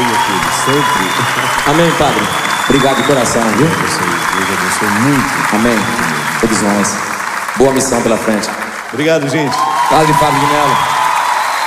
apoio a tudo, sempre. Amém, Padre. Obrigado de coração, viu? Deus abençoe muito. Amém. Todos nós. Boa missão pela frente. Obrigado, gente. Padre Fábio de Mello.